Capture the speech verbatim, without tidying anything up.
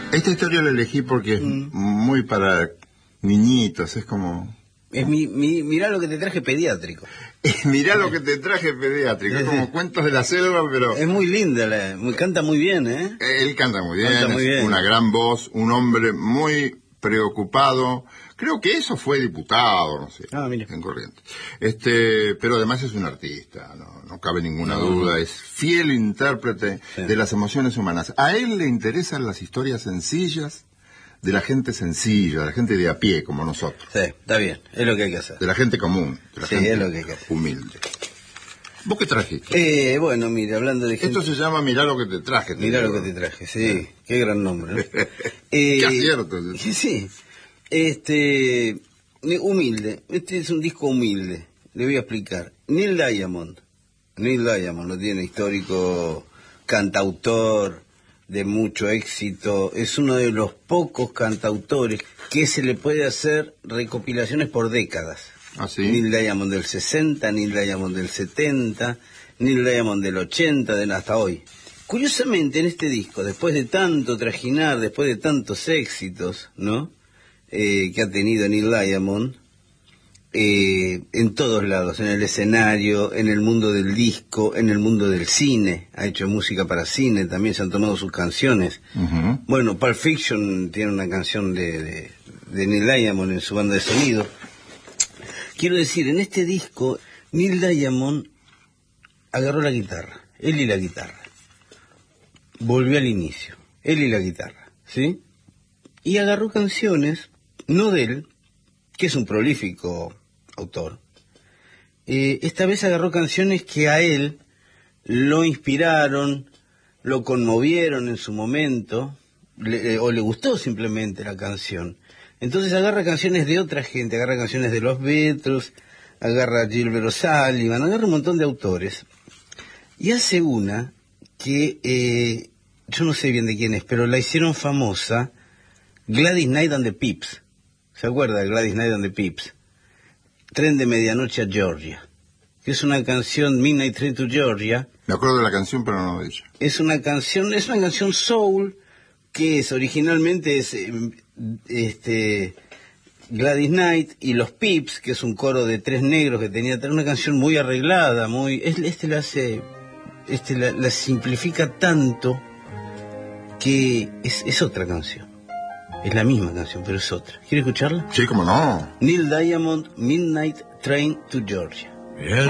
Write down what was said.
Esta historia la elegí porque es mm. muy para niñitos, es como... Es mi, mi, mirá lo que te traje pediátrico. Mirá lo que te traje pediátrico, es como cuentos de la selva, pero... Es muy linda, la, muy, canta muy bien, ¿eh? Él canta muy bien, canta muy es bien. Una gran voz, un hombre muy preocupado. Creo que eso fue diputado, no sé, ah, mira. en Corrientes. Este, pero además es un artista, no, no cabe ninguna no, duda, no. Es fiel intérprete sí. de las emociones humanas. A él le interesan las historias sencillas, de la gente sencilla, de la gente de a pie, como nosotros. Sí, está bien, es lo que hay que hacer. De la gente común, de la sí, gente es lo que hay que hacer. humilde. ¿Vos qué trajiste? Eh, bueno, mira, hablando de gente... Esto se llama Mirá lo que te traje. Te Mirá digo. lo que te traje, sí, ¿Eh? Qué gran nombre, ¿no? Qué eh, acierto. Sí, sí. Este, humilde, este es un disco humilde, le voy a explicar. Neil Diamond, Neil Diamond, lo tiene histórico, cantautor de mucho éxito, es uno de los pocos cantautores que se le puede hacer recopilaciones por décadas. ¿Ah, sí? Neil Diamond del sesenta, Neil Diamond del setenta, Neil Diamond del ochenta, de hasta hoy. Curiosamente, en este disco, después de tanto trajinar, después de tantos éxitos, ¿no?, eh, que ha tenido Neil Diamond, eh, en todos lados, en el escenario, en el mundo del disco, en el mundo del cine, ha hecho música para cine, también se han tomado sus canciones. Uh-huh. Bueno, Pulp Fiction tiene una canción de, de, de Neil Diamond en su banda de sonido. Quiero decir, en este disco, Neil Diamond agarró la guitarra, él y la guitarra. Volvió al inicio, él y la guitarra, ¿sí? Y agarró canciones, no de él, que es un prolífico autor. Eh, esta vez agarró canciones que a él lo inspiraron, lo conmovieron en su momento, le, eh, o le gustó simplemente la canción. Entonces agarra canciones de otra gente, agarra canciones de los Beatles, agarra a Gilbert O'Sullivan, agarra un montón de autores. Y hace una que, eh, yo no sé bien de quién es, pero la hicieron famosa, Gladys Knight and the Pips. ¿Se acuerda de Gladys Knight and the Pips? Tren de medianoche a Georgia, que es una canción, Midnight Train to Georgia. Me acuerdo de la canción, pero no de ella. Es una canción, es una canción soul, que es, originalmente es, este, Gladys Knight y los Pips, que es un coro de tres negros que tenía una canción muy arreglada, muy, este la hace, este la, la simplifica tanto que es, es otra canción. Es la misma canción, pero es otra. ¿Quiere escucharla? Sí, cómo no. Neil Diamond, Midnight Train to Georgia.